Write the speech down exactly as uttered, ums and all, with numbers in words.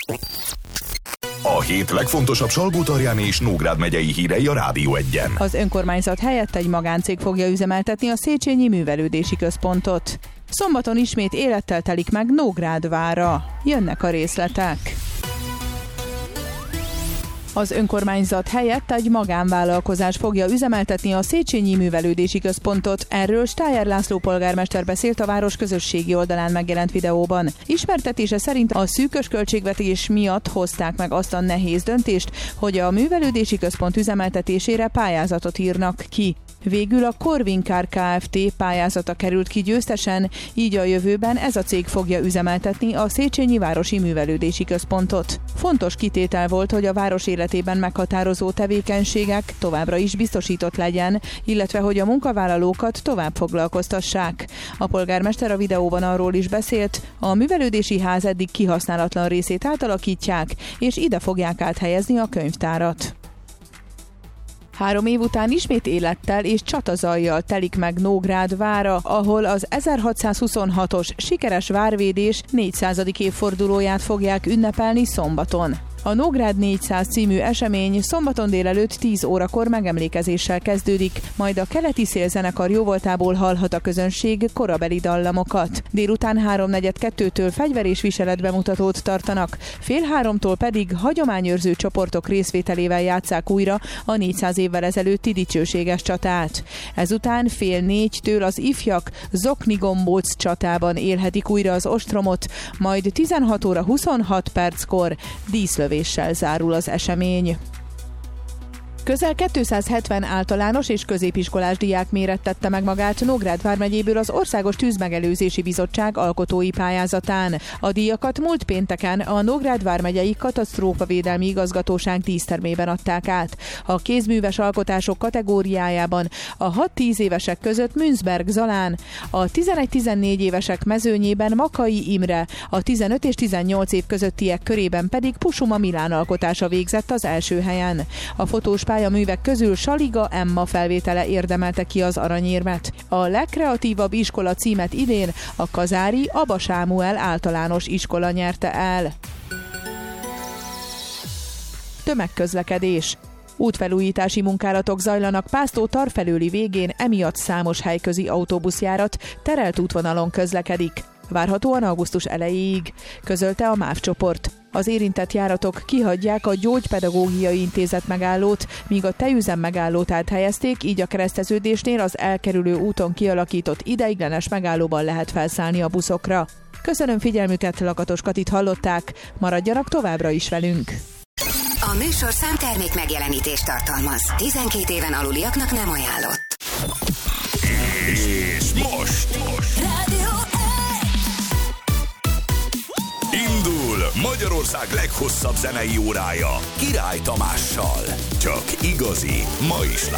A hét legfontosabb Salgótarjáni és Nógrád megyei hírei a Rádió Egyen. Az önkormányzat helyett egy magáncég fogja üzemeltetni a Széchenyi Művelődési Központot. Szombaton ismét élettel telik meg Nógrád vára. Jönnek a részletek. Az önkormányzat helyett egy magánvállalkozás fogja üzemeltetni a Széchenyi Művelődési Központot. Erről Stájer László polgármester beszélt a város közösségi oldalán megjelent videóban. Ismertetése szerint a szűkös költségvetés miatt hozták meg azt a nehéz döntést, hogy a művelődési központ üzemeltetésére pályázatot írnak ki. Végül a Corvin Car Kft. Pályázata került ki győztesen, így a jövőben ez a cég fogja üzemeltetni a Széchenyi Városi Művelődési Központot. Fontos kitétel volt, hogy a város életében meghatározó tevékenységek továbbra is biztosított legyen, illetve hogy a munkavállalókat tovább foglalkoztassák. A polgármester a videóban arról is beszélt, a művelődési ház eddig kihasználatlan részét átalakítják, és ide fogják áthelyezni a könyvtárat. Három év után ismét élettel és csatazajjal telik meg Nógrád vára, ahol az ezerhatszázhuszonhatos sikeres várvédés négyszázadik évfordulóját fogják ünnepelni szombaton. A Nógrád négyszáz című esemény szombaton délelőtt tíz órakor megemlékezéssel kezdődik, majd a keleti szélzenekar jóvoltából hallhat a közönség korabeli dallamokat. Délután háromnegyed kettőtől fegyver és viseletbemutatót tartanak, fél háromtól pedig hagyományőrző csoportok részvételével játsszák újra a négyszáz évvel ezelőtti dicsőséges csatát. Ezután fél négytől az ifjak Zoknigombóc csatában élhetik újra az ostromot, majd tizenhat óra huszonhat perckor díszlövéssel zárul az esemény. Közel kétszázhetven általános és középiskolás diák mérettette meg magát Nógrád vármegyéből az Országos Tűzmegelőzési Bizottság alkotói pályázatán. A díjakat múlt pénteken a Nógrád vármegyei Katasztrófavédelmi Igazgatóság dísztermében adták át. A kézműves alkotások kategóriájában a hat-tíz évesek között Münzberg Zalán, a tizenegy-tizennégy évesek mezőnyében Makai Imre, a tizenöt és tizennyolc év közöttiek körében pedig Pusuma Milán alkotása végzett az első helyen. A fotós pályaművek közül Saliga Emma felvétele érdemelte ki az aranyérmet. A legkreatívabb iskola címet idén a kazári Aba Sámuel általános iskola nyerte el. Tömegközlekedés. Útfelújítási munkálatok zajlanak Pásztó-Tarfelőli végén, emiatt számos helyközi autóbuszjárat terelt útvonalon közlekedik. Várhatóan augusztus elejéig, közölte a MÁV csoport. Az érintett járatok kihagyják a Gyógypedagógiai Intézet megállót, míg a tejüzem megállót áthelyezték, így a kereszteződésnél az elkerülő úton kialakított ideiglenes megállóban lehet felszállni a buszokra. Köszönöm figyelmüket, Lakatos Katit hallották, maradjanak továbbra is velünk! A műsorszám termék megjelenítést tartalmaz. tizenkét éven aluliaknak nem ajánlott. És most! Rádió Indul Magyarország leghosszabb zenei órája Király Tamással. Csak igazi mai slágerek.